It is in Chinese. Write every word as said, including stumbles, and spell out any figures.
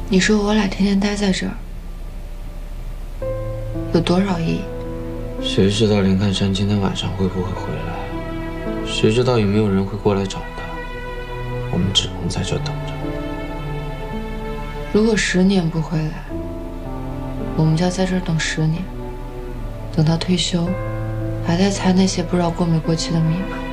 你说我俩天天待在这儿，有多少意义？ 谁知道林看山今天晚上会不会回来？谁知道有没有人会过来找他？我们只能在这等着。 如果十年不回来，我们就要在这儿等十年，等到退休，还在猜那些不知道过没过期的密码。